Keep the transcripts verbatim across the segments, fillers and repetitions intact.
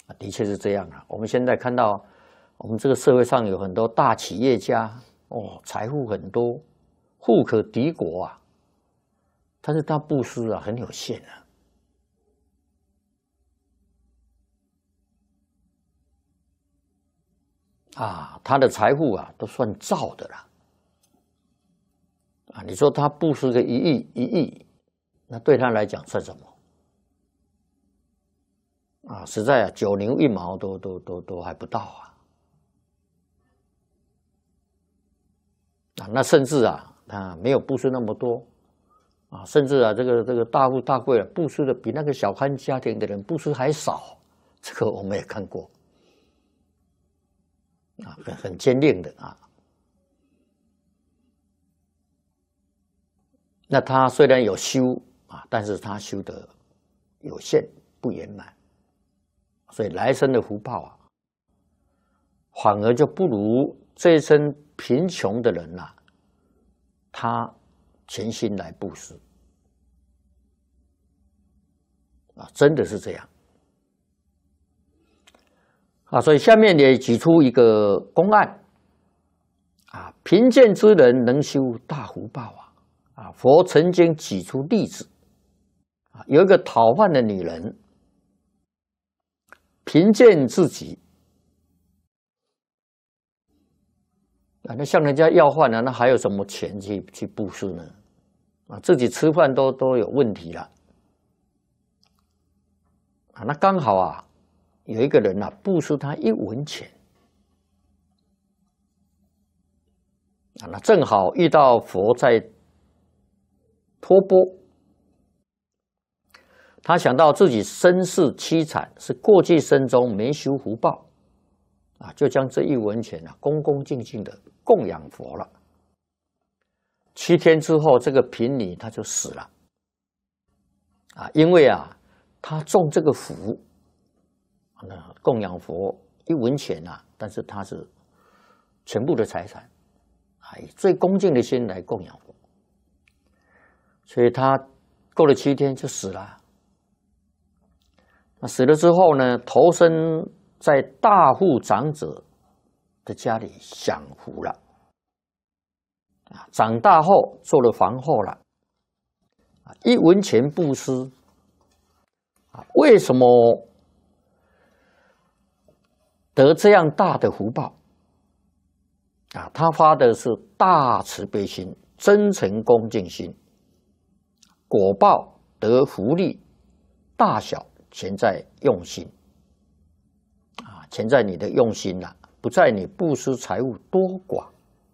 啊，的确是这样啊。我们现在看到，我们这个社会上有很多大企业家，哦，财富很多，富可敌国啊，但是他布施啊很有限啊。啊，他的财富啊都算造的啦。啊，你说他布施个一亿一亿，那对他来讲算什么？啊，实在啊，九牛一毛都都都都还不到啊！啊，那甚至啊，他没有布施那么多，啊，甚至啊，这个这个大富大贵啊，布施的比那个小康家庭的人布施还少，这个我们也看过，啊，很很坚定的啊。那他虽然有修啊，但是他修的有限不圆满。所以来生的福报啊，反而就不如这一生贫穷的人呐、啊，他全心来布施啊，真的是这样啊。所以下面也举出一个公案啊，贫贱之人能修大福报啊啊。佛曾经举出例子啊，有一个讨饭的女人。贫贱至极啊，那向人家要饭呢、啊，那还有什么钱去去布施呢？啊，自己吃饭都都有问题了啊。那刚好啊，有一个人啊，布施他一文钱啊，那正好遇到佛在托钵。他想到自己身世凄惨，是过去生中没修福报，啊，就将这一文钱啊，恭恭敬敬的供养佛了。七天之后，这个贫女她就死了，啊，因为啊，她中这个福，那供养佛一文钱啊，但是她是全部的财产，啊，以最恭敬的心来供养佛，所以她过了七天就死了。那死了之后呢，投身在大富长者的家里享福了。啊，长大后做了皇后了。啊，一文钱布施。啊，为什么得这样大的福报？啊，他发的是大慈悲心、真诚恭敬心，果报得福利大小。全在用心啊，全在你的用心呐、啊，不在你布施财物多寡。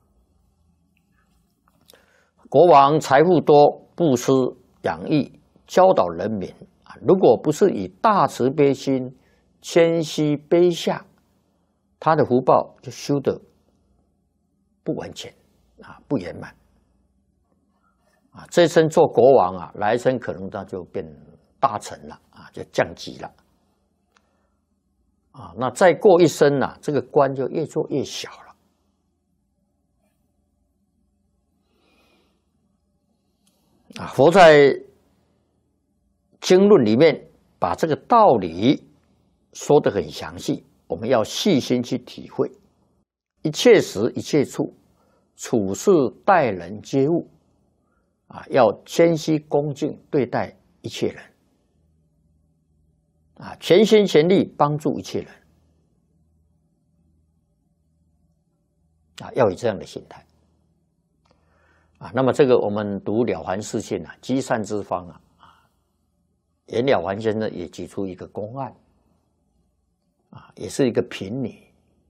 国王财富多，布施养育教导人民啊，如果不是以大慈悲心、谦虚卑下，他的福报就修得不完全啊，不圆满啊。这生做国王啊，来生可能他就变大臣了啊，就降级了啊。那再过一生呢、啊，这个官就越做越小了啊。佛在经论里面把这个道理说得很详细，我们要细心去体会。一切时一切处，处事待人接物啊，要谦虚恭敬对待一切人。啊，全心全力帮助一切人，啊，要有这样的心态，啊，那么这个我们读《了凡四训》啊，积善之方啊，啊，严了凡先生也举出一个公案，啊，也是一个贫女，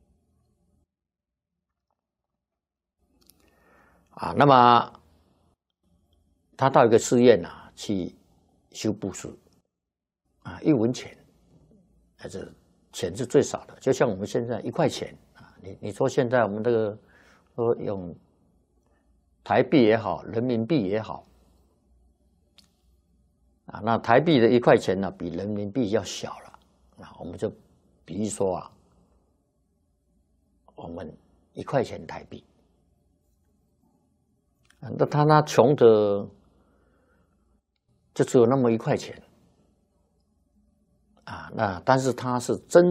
啊，那么他到一个寺院啊去修布施，啊，一文钱。还是钱是最少的，就像我们现在一块钱啊，你你说现在我们这个说用台币也好，人民币也好啊，那台币的一块钱呢，比人民币要小了啊，我们就比喻说啊，我们一块钱台币，啊，那他那穷的就只有那么一块钱。啊，那但是他是真